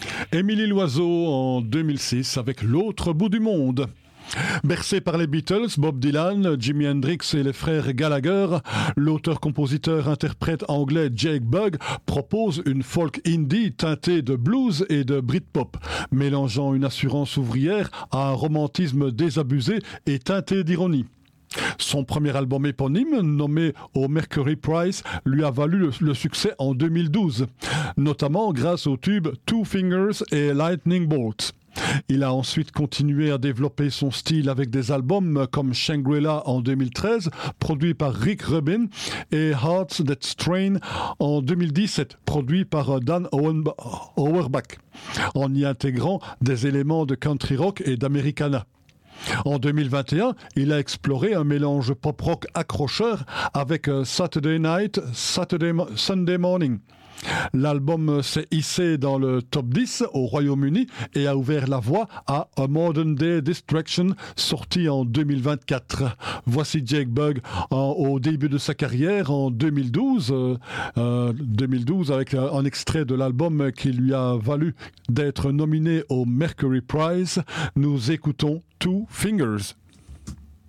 Émilie Loiseau en 2006 avec L'autre bout du monde. Bercé par les Beatles, Bob Dylan, Jimi Hendrix et les frères Gallagher, l'auteur-compositeur-interprète anglais Jake Bugg propose une folk indie teintée de blues et de Britpop, mélangeant une assurance ouvrière à un romantisme désabusé et teinté d'ironie. Son premier album éponyme, nommé au Mercury Prize, lui a valu le succès en 2012, notamment grâce aux tubes Two Fingers et Lightning Bolt. Il a ensuite continué à développer son style avec des albums comme Shangri-La en 2013, produit par Rick Rubin, et Hearts That Strain en 2017, produit par Dan Auerbach, en y intégrant des éléments de country rock et d'Americana. En 2021, il a exploré un mélange pop-rock accrocheur avec Saturday Night, Sunday Morning. L'album s'est hissé dans le top 10 au Royaume-Uni et a ouvert la voie à A Modern Day Distraction, sorti en 2024. Voici Jake Bugg au début de sa carrière en 2012, avec un extrait de l'album qui lui a valu d'être nominé au Mercury Prize. Nous écoutons Two Fingers.